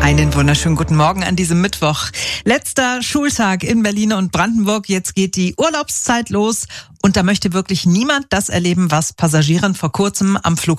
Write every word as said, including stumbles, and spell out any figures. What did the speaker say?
Einen wunderschönen guten Morgen an diesem Mittwoch. Letzter Schultag in Berlin und Brandenburg. Jetzt geht die Urlaubszeit los und da möchte wirklich niemand das erleben, was Passagieren vor kurzem am Flughafen